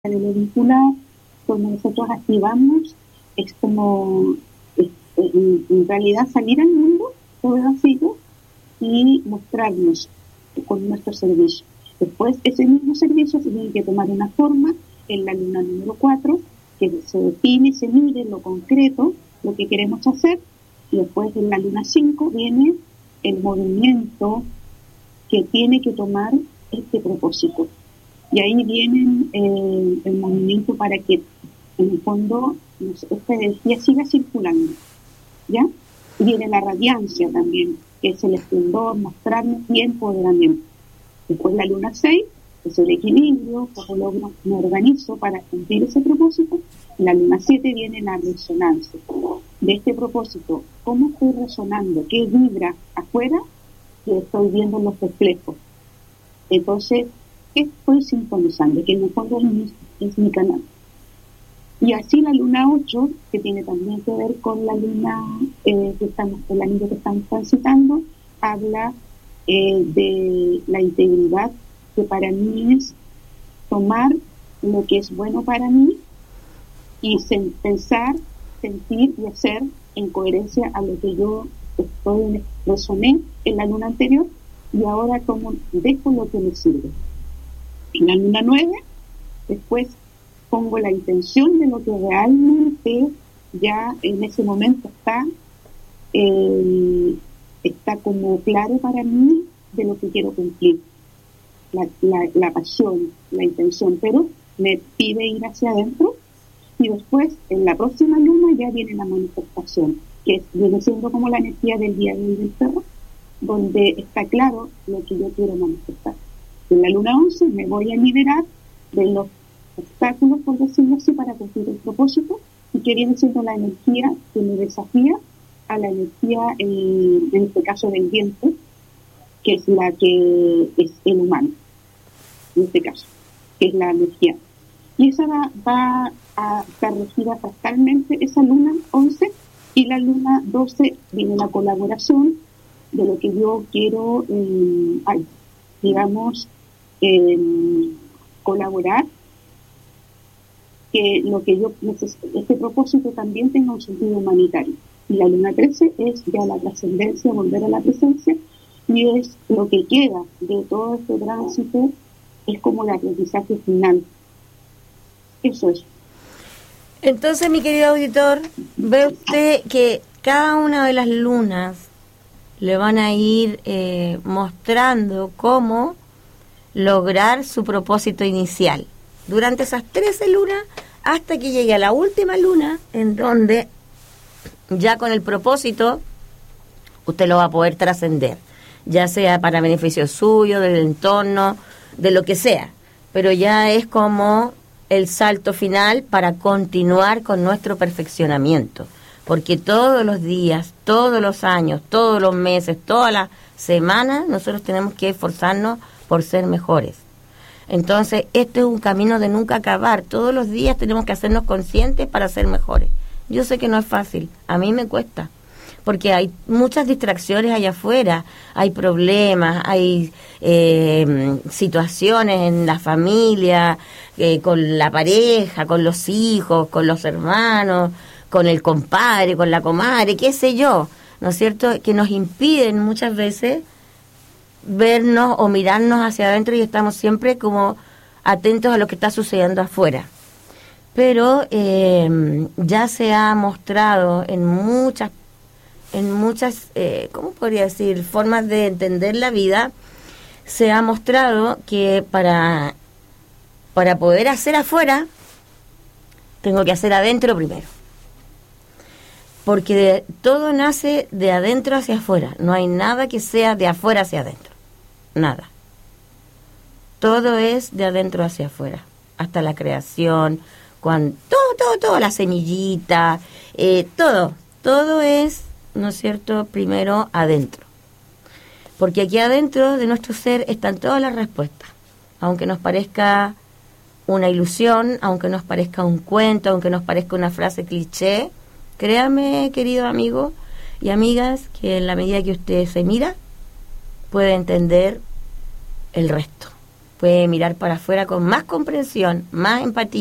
lo vincular, cuando nosotros activamos, es como en realidad salir al mundo, todo vacío, y mostrarnos con nuestro servicio. Después, ese mismo servicio se tiene que tomar una forma en la luna número 4, que se define, se mide lo concreto, lo que queremos hacer, y después en la luna 5 viene el movimiento que tiene que tomar este propósito. Y ahí viene el movimiento para que, en el fondo, esta energía siga circulando, ¿ya? Y viene la radiancia también, que es el esplendor, mostrarnos y empoderamiento. Después la luna 6, que es el equilibrio, cómo me organizo para cumplir ese propósito. Y la luna 7 viene la resonancia de este propósito. ¿Cómo estoy resonando? ¿Qué vibra afuera? Que estoy viendo los reflejos. Entonces, ¿qué estoy sintonizando? Que en el fondo es mi canal. Y así la luna 8, que tiene también que ver con la luna el anillo que estamos transitando, habla de la integridad, que para mí es tomar lo que es bueno para mí y pensar, sentir y hacer en coherencia a lo que yo resoné en la luna anterior, y ahora como dejo lo que me sirve. En la luna 9, después pongo la intención de lo que realmente ya en ese momento está como claro para mí de lo que quiero cumplir. La pasión, la intención, pero me pide ir hacia adentro, y después en la próxima luna ya viene la manifestación, que viene siendo como la energía del día de hoy del perro, donde está claro lo que yo quiero manifestar. En la luna 11 me voy a liberar de los obstáculos, por decirlo así, para cumplir el propósito, y que viene siendo la energía que me desafía a la energía, en este caso del viento, que es la que es el humano, en este caso, que es la energía. Y esa va a estar regida fractalmente, esa luna 11, y la luna 12 viene la colaboración de lo que yo quiero, digamos, colaborar, que lo que yo necesito, este propósito también tenga un sentido humanitario. Y la luna 13 es ya la trascendencia, volver a la presencia, y es lo que queda de todo este tránsito, es como el aprendizaje final. Eso es. Entonces, mi querido auditor, ve usted que cada una de las lunas le van a ir mostrando cómo lograr su propósito inicial durante esas 13 lunas, hasta que llegue a la última luna, en donde ya con el propósito usted lo va a poder trascender, ya sea para beneficio suyo, del entorno, de lo que sea, pero ya es como el salto final para continuar con nuestro perfeccionamiento, porque todos los días, todos los años, todos los meses, todas las semanas, nosotros tenemos que esforzarnos por ser mejores. Entonces, este es un camino de nunca acabar. Todos los días tenemos que hacernos conscientes para ser mejores. Yo sé que no es fácil, a mí me cuesta, porque hay muchas distracciones allá afuera, hay problemas, hay situaciones en la familia, con la pareja, con los hijos, con los hermanos, con el compadre, con la comadre, qué sé yo, ¿no es cierto?, que nos impiden muchas veces vernos o mirarnos hacia adentro, y estamos siempre como atentos a lo que está sucediendo afuera. Pero ya se ha mostrado en muchas ¿cómo podría decir?, formas de entender la vida, se ha mostrado que para poder hacer afuera, tengo que hacer adentro primero. Porque todo nace de adentro hacia afuera. No hay nada que sea de afuera hacia adentro. Nada. Todo es de adentro hacia afuera. Hasta la creación, todo, la semillita, todo es, ¿no es cierto?, primero adentro. Porque aquí adentro de nuestro ser están todas las respuestas. Aunque nos parezca una ilusión, aunque nos parezca un cuento, aunque nos parezca una frase cliché, créame, querido amigo y amigas, que en la medida que usted se mira, puede entender el resto. puede mirar para afuera con más comprensión, más empatía.